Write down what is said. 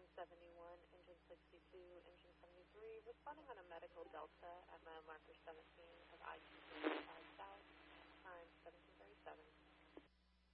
71, engine 62, engine 73, responding on a medical